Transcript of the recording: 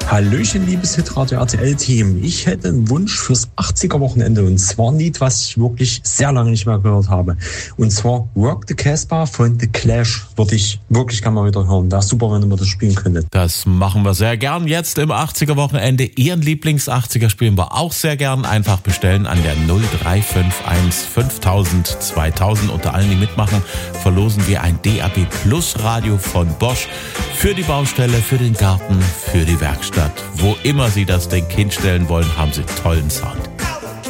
Hallöchen, liebes Hitradio RTL-Team. Ich hätte einen Wunsch fürs 80er-Wochenende und zwar ein Lied, was ich wirklich sehr lange nicht mehr gehört habe. Und zwar Rock the Casbah von The Clash würde ich wirklich gerne mal wieder hören. Wäre super, wenn ihr mir das spielen könntet. Das machen wir sehr gern jetzt im 80er-Wochenende. Ihren Lieblings-80er spielen wir auch sehr gern. Einfach bestellen an der 0351 5000 2000. Unter allen, die mitmachen, verlosen wir ein DAB Plus Radio von Bosch für die Baustelle, für den Garten, für die Werkstatt. Wo immer Sie das Ding hinstellen wollen, haben Sie tollen Sound.